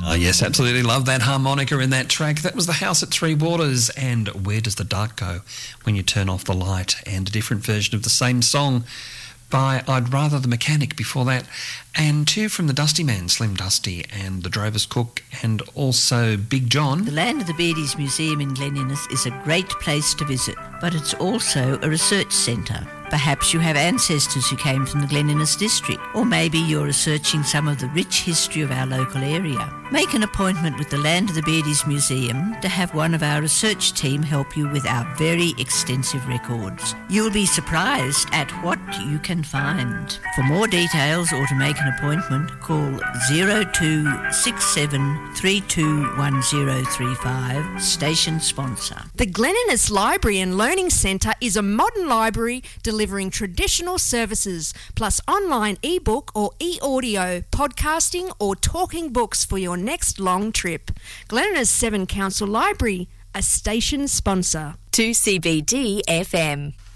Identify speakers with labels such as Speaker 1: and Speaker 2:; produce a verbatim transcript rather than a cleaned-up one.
Speaker 1: Oh, yes, absolutely love that harmonica in that track. That was The House at Three Waters and Where Does the Dark Go When You Turn Off the Light, and a different version of the same song by I'd Rather the Mechanic before that, and two from the Dusty Man, Slim Dusty, and the Drover's Cook, and also Big John.
Speaker 2: The Land of the Beardies Museum in Glen Innes is a great place to visit, but it's also a research centre. Perhaps you have ancestors who came from the Glen Innes district, or maybe you're researching some of the rich history of our local area. Make an appointment with the Land of the Beardies Museum to have one of our research team help you with our very extensive records. You'll be surprised at what you can find. For more details or to make an appointment, call zero two six seven three two one zero three five, station sponsor.
Speaker 3: The Glen Innes Library and Learning Centre is a modern library delivering traditional services, plus online e-book or e-audio, podcasting or talking books for your next long trip. Glen Innes Seven Council Library, a station sponsor.
Speaker 4: two C B D F M.